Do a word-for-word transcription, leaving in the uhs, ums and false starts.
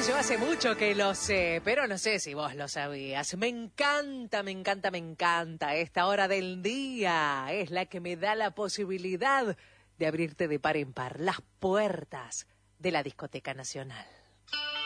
Yo hace mucho que lo sé, pero no sé si vos lo sabías. Me encanta, me encanta, me encanta. Esta hora del día es la que me da la posibilidad de abrirte de par en par las puertas de la Discoteca Nacional.